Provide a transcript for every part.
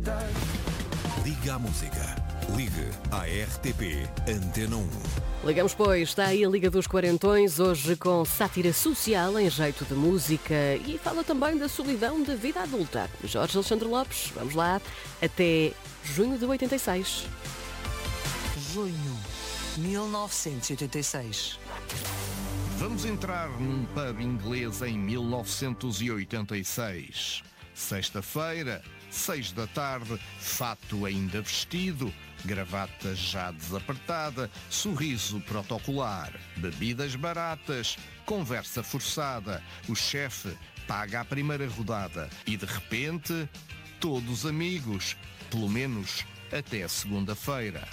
Liga à música. Ligue à RTP Antena 1. Ligamos, pois, está aí a Liga dos Quarentões, hoje com sátira social em jeito de música e fala também da solidão da vida adulta. Jorge Alexandre Lopes, vamos lá, até junho de 86. Junho 1986. Vamos entrar num pub inglês em 1986. Sexta-feira, 6 da tarde, fato ainda vestido, gravata já desapertada, sorriso protocolar, bebidas baratas, conversa forçada. O chefe paga a primeira rodada e, de repente, todos amigos, pelo menos até segunda-feira.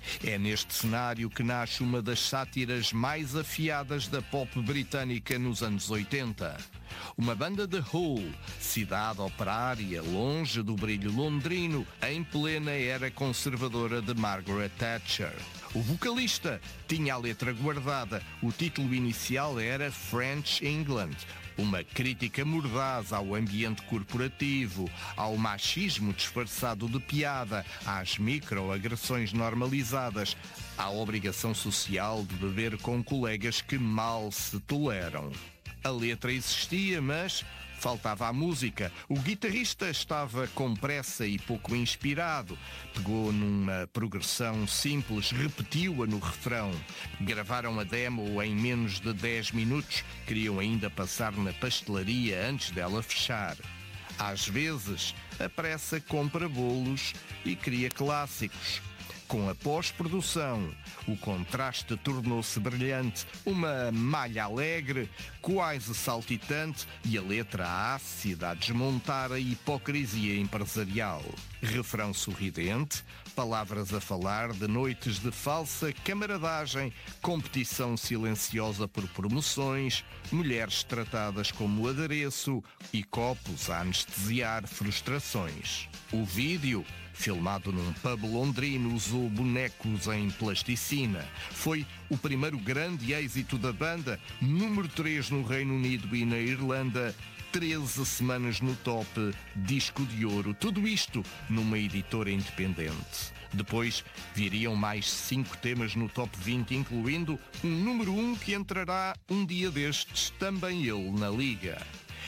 É neste cenário que nasce uma das sátiras mais afiadas da pop britânica nos anos 80. Uma banda de Hull, cidade operária, longe do brilho londrino, em plena era conservadora de Margaret Thatcher. O vocalista tinha a letra guardada, o título inicial era French England, uma crítica mordaz ao ambiente corporativo, ao machismo disfarçado de piada, às microagressões normalizadas, à obrigação social de beber com colegas que mal se toleram. A letra existia, mas faltava a música. O guitarrista estava com pressa e pouco inspirado. Pegou numa progressão simples, repetiu-a no refrão. Gravaram a demo em menos de 10 minutos. Queriam ainda passar na pastelaria antes dela fechar. Às vezes, a pressa compra bolos e cria clássicos. Com a pós-produção, o contraste tornou-se brilhante, uma malha alegre, quase saltitante, e a letra ácida a desmontar a hipocrisia empresarial. Refrão sorridente, palavras a falar de noites de falsa camaradagem, competição silenciosa por promoções, mulheres tratadas como adereço e copos a anestesiar frustrações. O vídeo, filmado num pub londrino, usou bonecos em plasticina. Foi o primeiro grande êxito da banda, número 3 no Reino Unido e na Irlanda, 13 semanas no top, disco de ouro. Tudo isto numa editora independente. Depois viriam mais 5 temas no top 20, incluindo um número 1 que entrará um dia destes, também ele na Liga.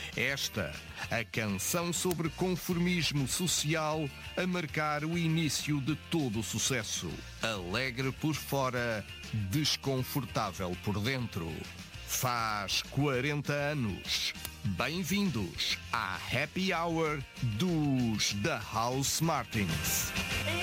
Esta, a canção sobre conformismo social a marcar o início de todo o sucesso. Alegre por fora, desconfortável por dentro. Faz 40 anos. Bem-vindos à Happy Hour dos The House Martins.